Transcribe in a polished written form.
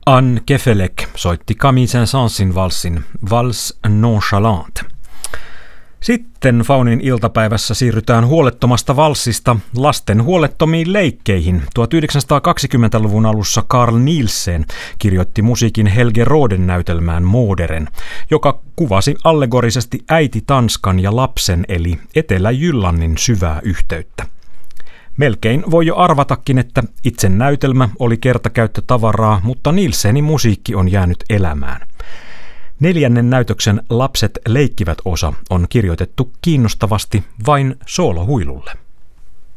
Anne Kefelec soitti Camille Saint-Saënsin valssin Valse Nonchalante. Sitten Faunin iltapäivässä siirrytään huolettomasta valssista lasten huolettomiin leikkeihin. 1920-luvun alussa Carl Nielsen kirjoitti musiikin Helge Roden näytelmään Moderen, joka kuvasi allegorisesti äiti Tanskan ja lapsen eli Etelä-Jyllannin syvää yhteyttä. Melkein voi jo arvatakin, että itse näytelmä oli kertakäyttötavaraa, mutta Nielsenin musiikki on jäänyt elämään. 4. näytöksen Lapset leikkivät osa on kirjoitettu kiinnostavasti vain soolohuilulle.